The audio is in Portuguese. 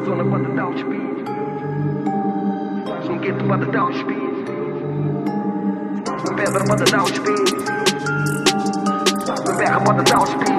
zona para dar o speed. Um gueto para dar o speed. Pedra para dar o speed. Berra para dar o speed.